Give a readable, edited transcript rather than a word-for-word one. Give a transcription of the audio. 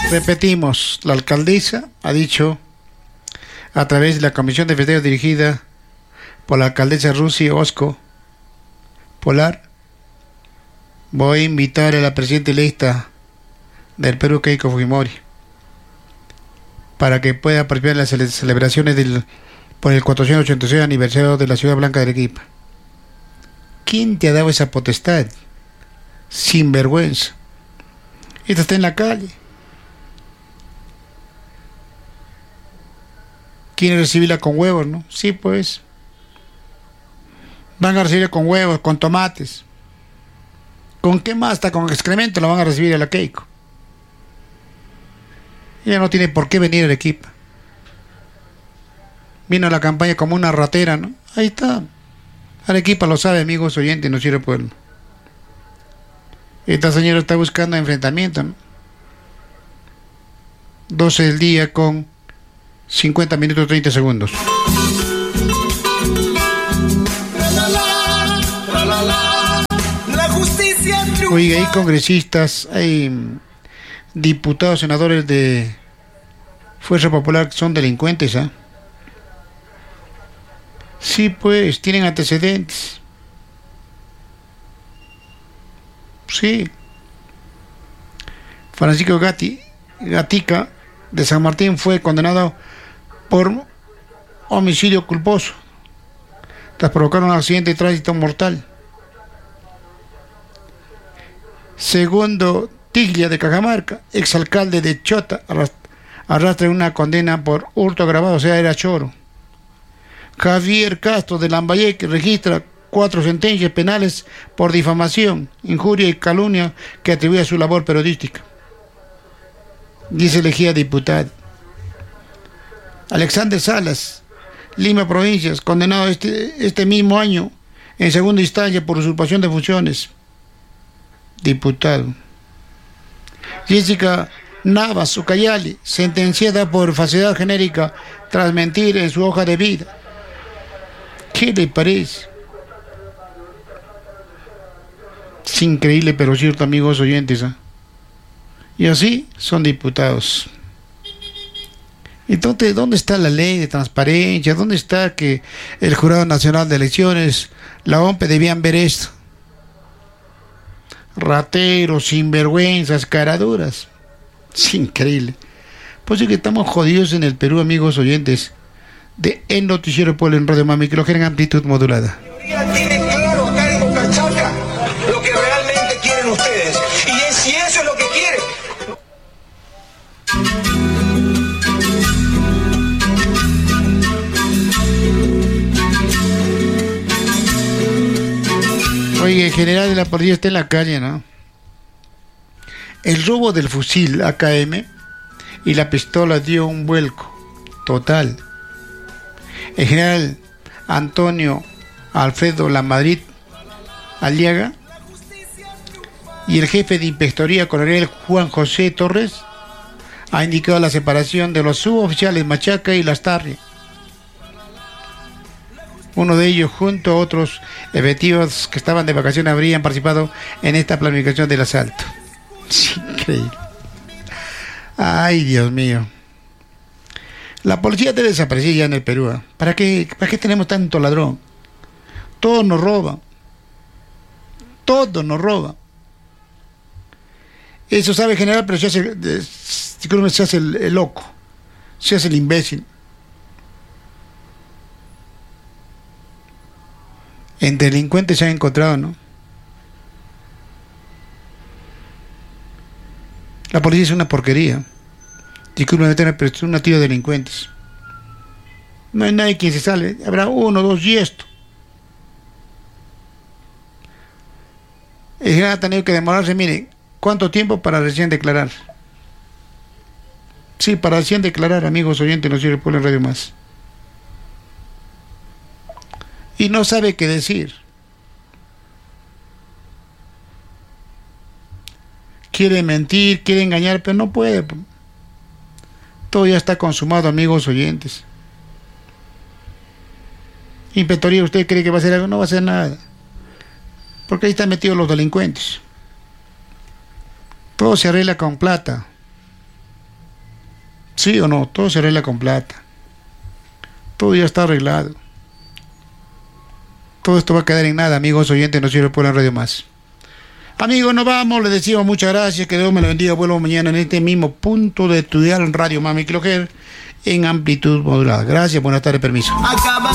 Repetimos, la alcaldesa ha dicho a través de la comisión de festejos dirigida por la alcaldesa Rusi Osco Polar: voy a invitar a la presidenta electa del Perú, Keiko Fujimori, para que pueda participar en las celebraciones por el 486 aniversario de la Ciudad Blanca de Arequipa. ¿Quién te ha dado esa potestad? Sinvergüenza. Esta está en la calle. ¿Quieren recibirla con huevos, no? Sí, pues. Van a recibirla con huevos, con tomates. ¿Con qué más? Hasta con excremento la van a recibir a la Keiko. Ella no tiene por qué venir a Arequipa. Vino a la campaña como una ratera, ¿no? Ahí está. Arequipa lo sabe, amigos oyentes, no sirve pueblo. Esta señora está buscando enfrentamiento, ¿no? 12 del día con 50 minutos 30 segundos. Oiga, hay congresistas, hay diputados, senadores de Fuerza Popular que son delincuentes, ¿ah? Sí, pues, tienen antecedentes. Sí. Francisco Gatica de San Martín fue condenado por homicidio culposo tras provocar un accidente de tránsito mortal. Segundo Tiglia de Cajamarca, exalcalde de Chota, arrastra una condena por hurto agravado, o sea, era choro. Javier Castro de Lambayeque registra 4 sentencias penales por difamación, injuria y calumnia que atribuye a su labor periodística. Dice elegida diputado. Alexander Salas, Lima Provincias, condenado este mismo año en segunda instancia por usurpación de funciones. Diputado. Jessica Navas Ucayali, sentenciada por falsedad genérica tras mentir en su hoja de vida. ¿Qué le parece? Es increíble, pero cierto, amigos oyentes, ¿eh? Y así son diputados. Entonces, ¿dónde está la ley de transparencia? ¿Dónde está que el Jurado Nacional de Elecciones, la OMPE, debían ver esto? Rateros, sinvergüenzas, caraduras. Es increíble. Pues sí que estamos jodidos en el Perú, amigos oyentes, de El Noticiero Pueblo en Radio Mami, que lo quieren en amplitud modulada. Tienen claro acá en Boca Chica lo que realmente quieren ustedes. Y si eso es lo que quieren. Oye, el general de la policía está en la calle, ¿no? El robo del fusil AKM y la pistola dio un vuelco total. El general Antonio Alfredo Lamadrid Aliaga y el jefe de inspectoría, coronel Juan José Torres, ha indicado la separación de los suboficiales Machaca y Lastarria. Uno de ellos, junto a otros efectivos que estaban de vacaciones, habrían participado en esta planificación del asalto. Es increíble. Ay, Dios mío. La policía debe desaparecer ya en el Perú, ¿eh? ¿Para qué tenemos tanto ladrón? Todo nos roba. Todo nos roba. Eso sabe general, pero se hace el loco. Se hace el imbécil. En delincuentes se han encontrado, ¿no? La policía es una porquería. Discúlpeme, pero es una tira de delincuentes. No hay nadie quien se sale. Habrá 1, 2 y esto. El general ha tenido que demorarse, miren, ¿cuánto tiempo para recién declarar? Sí, para recién declarar, amigos oyentes, no sirve Pueblo en Radio Más. Y no sabe qué decir. Quiere mentir, quiere engañar, pero no puede. Todo ya está consumado, amigos oyentes. Inspectoría, ¿usted cree que va a hacer algo? No va a hacer nada. Porque ahí están metidos los delincuentes. Todo se arregla con plata. ¿Sí o no? Todo se arregla con plata. Todo ya está arreglado. Todo esto va a quedar en nada, amigos oyentes, no sirve por la radio más. Amigos, nos vamos, les decimos muchas gracias, que Dios me lo bendiga, vuelvo mañana en este mismo punto de estudiar en Radio Mami Clojer en amplitud modulada. Gracias, buenas tardes, permiso.